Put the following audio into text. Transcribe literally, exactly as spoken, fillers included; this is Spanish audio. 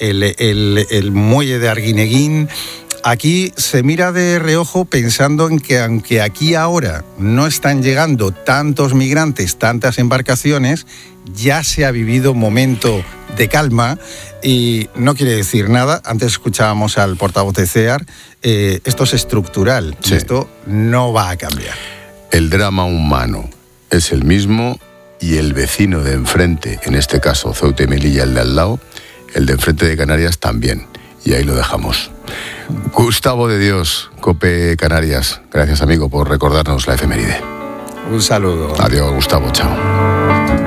el, el, el muelle de Arguineguín. Aquí se mira de reojo pensando en que aunque aquí ahora no están llegando tantos migrantes, tantas embarcaciones, ya se ha vivido un momento de calma y no quiere decir nada. Antes escuchábamos al portavoz de CEAR, eh, esto es estructural, sí. Esto no va a cambiar. El drama humano es el mismo y el vecino de enfrente, en este caso Ceuta y Melilla, el de al lado, el de enfrente de Canarias también. Y ahí lo dejamos. Gustavo de Dios, COPE Canarias. Gracias, amigo, por recordarnos la efeméride. Un saludo. Adiós, Gustavo, chao.